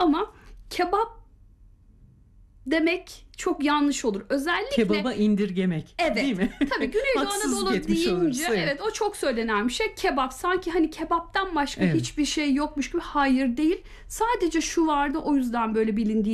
ama kebap demek çok yanlış olur. Özellikle kebaba indirgemek, evet, değil mi? Tabii Güneydoğu Anadolu deyince evet o çok söylenen bir şey. Kebap sanki hani kebaptan başka hiçbir şey yokmuş gibi. Hayır, değil. Sadece şu vardı, o yüzden böyle bilindiği